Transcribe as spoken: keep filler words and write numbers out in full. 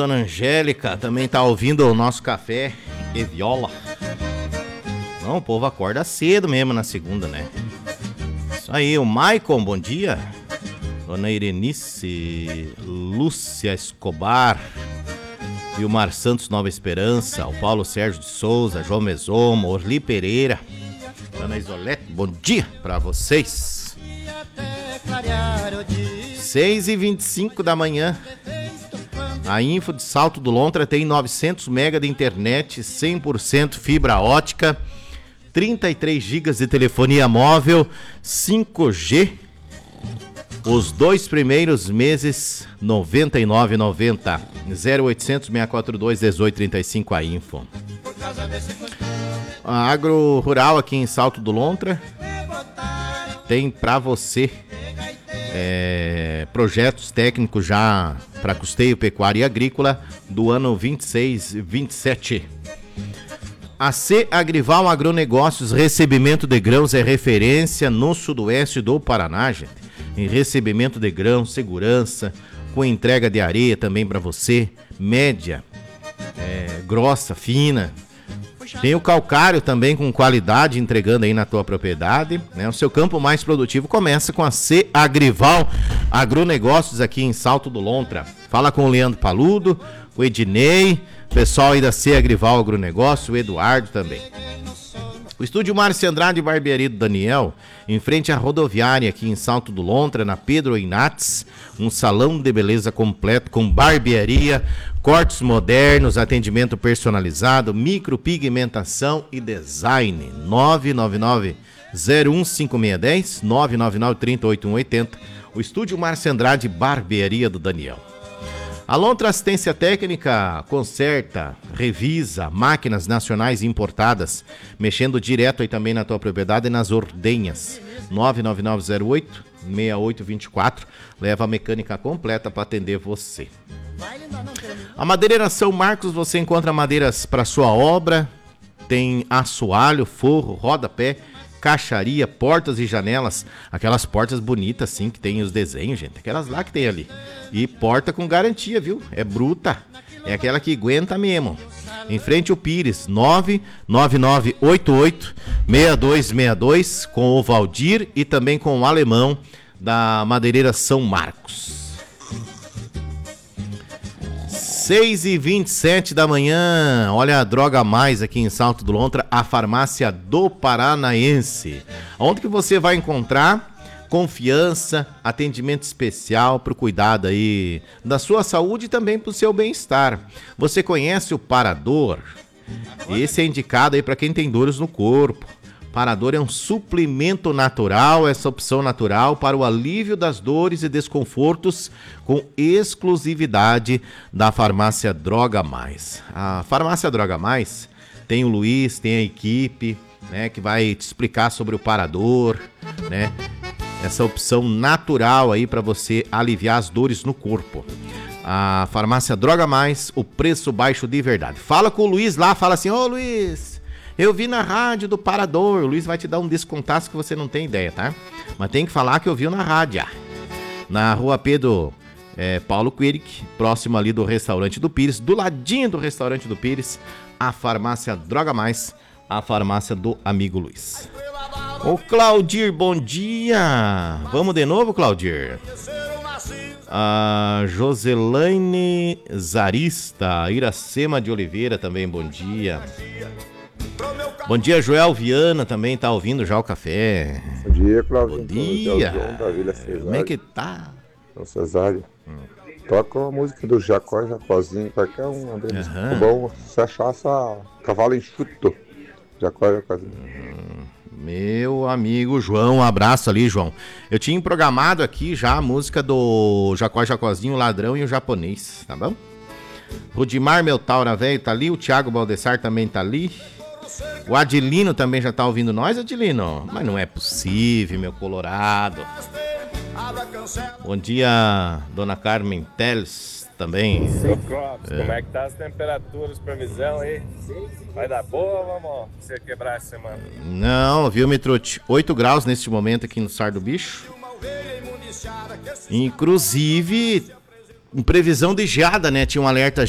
Dona Angélica também tá ouvindo o nosso café e viola. Não, o povo acorda cedo mesmo na segunda, né? Isso aí, o Maicon, bom dia. Dona Irenice, Lúcia Escobar, Vilmar Santos, Nova Esperança, o Paulo Sérgio de Souza, João Mesomo, Orli Pereira, Dona Isolete, bom dia pra vocês. seis e vinte e cinco da manhã. A Info de Salto do Lontra tem novecentos mega de internet, cem por cento fibra ótica, trinta e três gigas de telefonia móvel, cinco G. Os dois primeiros meses, noventa e nove reais e noventa centavos. zero oitocentos, seis quatro dois, um oito três cinco a Info. A Agro Rural aqui em Salto do Lontra tem pra você é, projetos técnicos já para custeio pecuário e agrícola do ano vinte e seis vinte e sete. A C Agrival Agronegócios, recebimento de grãos é referência no sudoeste do Paraná, gente. Em recebimento de grãos, segurança, com entrega de areia também para você, média, é, grossa, fina. Tem o calcário também com qualidade entregando aí na tua propriedade, né? O seu campo mais produtivo começa com a C Agrival Agronegócios aqui em Salto do Lontra. Fala com o Leandro Paludo, o Ednei, pessoal aí da C Agrival Agronegócio, o Eduardo também. O estúdio Márcio Andrade Barbearia do Daniel, em frente à rodoviária aqui em Salto do Lontra, na Pedro Inates, um salão de beleza completo com barbearia, cortes modernos, atendimento personalizado, micropigmentação e design. nove nove nove, zero um cinco seis um zero, nove nove nove, três oito um oito zero. O estúdio Márcio Andrade Barbearia do Daniel. A Lontra Assistência Técnica conserta, revisa máquinas nacionais importadas, mexendo direto aí também na tua propriedade e nas ordenhas. nove nove nove, zero oito, seis oito dois quatro, leva a mecânica completa para atender você. A Madeireira São Marcos, você encontra madeiras para sua obra, tem assoalho, forro, rodapé, caixaria, portas e janelas, aquelas portas bonitas assim que tem os desenhos, gente, aquelas lá que tem ali. E porta com garantia, viu? É bruta, é aquela que aguenta mesmo. Em frente ao Pires, nove nove nove oito oito, seis dois seis dois, com o Valdir e também com o Alemão da Madeireira São Marcos. seis e vinte e sete da manhã, olha a Droga Mais aqui em Salto do Lontra, a farmácia do Paranaense, onde que você vai encontrar confiança, atendimento especial para o cuidado aí da sua saúde e também para o seu bem-estar. Você conhece o Parador? Esse é indicado aí para quem tem dores no corpo. Parador é um suplemento natural, essa opção natural para o alívio das dores e desconfortos com exclusividade da farmácia Droga Mais. A farmácia Droga Mais tem o Luiz, tem a equipe, né, que vai te explicar sobre o Parador, né? Essa opção natural aí para você aliviar as dores no corpo. A farmácia Droga Mais, o preço baixo de verdade. Fala com o Luiz lá, fala assim: ô Luiz, eu vi na rádio do Parador. O Luiz vai te dar um descontaço que você não tem ideia, tá? Mas tem que falar que eu vi na rádio. Na rua Pedro é, Paulo Quirik, próximo ali do restaurante do Pires, do ladinho do restaurante do Pires, a farmácia Droga Mais, a farmácia do amigo Luiz. Ô Claudir, bom dia! Vamos de novo, Claudir? A Joselaine Zarista, Iracema de Oliveira também, bom dia. Bom dia, Joel Viana também tá ouvindo já o café. Bom dia, Claudio. Bom dia. Como é que tá? São Cesário. Hum. Toca a música do Jacó, Jacózinho, pra cá um uhum. Bom, se achaça cavalo enxuto. Jacó, Jacózinho. Hum, meu amigo João, um abraço ali, João. Eu tinha programado aqui já a música do Jacó, Jacózinho, o Ladrão e o Japonês, tá bom? Rudimar, meu Taura velho, tá ali. O Thiago Baldessar também tá ali. O Adilino também já tá ouvindo nós, Adilino? Mas não é possível, meu colorado. Bom dia, dona Carmen Teles também. Seu Clóvis, é. Como é que tá as temperaturas, previsão aí? Vai dar boa, vamos você quebrar essa semana? Não, viu, Mitrute? oito graus neste momento aqui no Sar do Bicho. Inclusive, em previsão de geada, né? Tinha um alerta